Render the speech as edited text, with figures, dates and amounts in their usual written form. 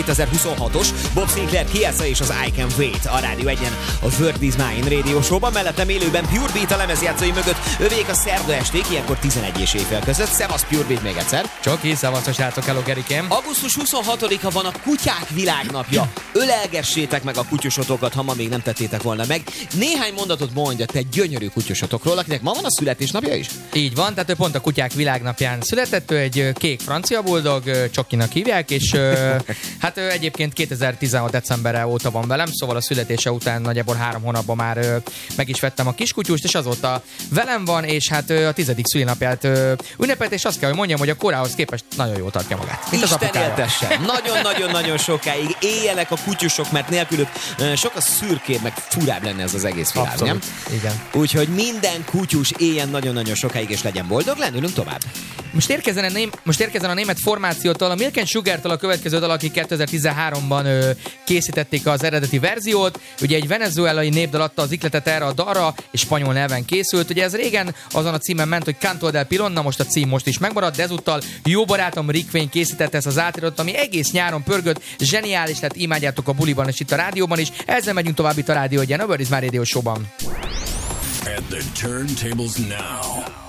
2026-os Bob Sinclair, Kiesa és az I Can Wait a Rádió 1-en a World is Mine Radio Show-ban, mellettem élőben Pure Beat a lemezjátszói mögött, övék a szerda esték, ilyenkor 11 és éjfél között. Szevasz Pure Beat még egyszer. Csoki, szevasztok srácok, hello Gerikém. Augusztus 26-a van a Kutyák Világnapja. Ölelgessétek meg a kutyusotokat, ha ma még nem tettétek volna meg. Néhány mondatot mondja te gyönyörű kutyusotokról, akinek ma van a születésnapja is. Így van, tehát ő pont a Kutyák Világnapján született, ő egy kék francia buldog, Csokinak hívják, és hát ő egyébként 2016 decemberre óta van velem, szóval a születése után nagyjából 3 hónapban már meg is vettem a kiskutyust, és azóta velem van, és hát a 10. szülinapját ünnepelt, és azt kell, hogy mondjam, hogy a korához képest nagyon jól tartja magát. Isten éltesse! Nagyon-nagyon-nagyon sokáig éljenek a kutyusok, mert nélkülük sokkal szürkébb, meg furább lenne ez az egész világ, abszolút, nem? Igen. Úgyhogy minden kutyus éljen nagyon-nagyon sokáig, és legyen boldog, lendülünk tovább. Most érkezzen a német formációtól, a Milk and Sugar-től a következő dal, akik 2013-ban készítették az eredeti verziót. Ugye egy venezuelai népdal adta az ikletet erre a dalra, és spanyol nyelven készült. Ugye ez régen azon a címen ment, hogy Canto del Pilon, na most a cím most is megmaradt, de ezúttal jó barátom Rick Wayne készítette ezt az átiratot, ami egész nyáron pörgött, zseniális, tehát imádjátok a buliban és itt a rádióban is. Ezzel megyünk tovább itt a Rádió 1-en, a World is Mine Radio Show-ban. At the turntables now.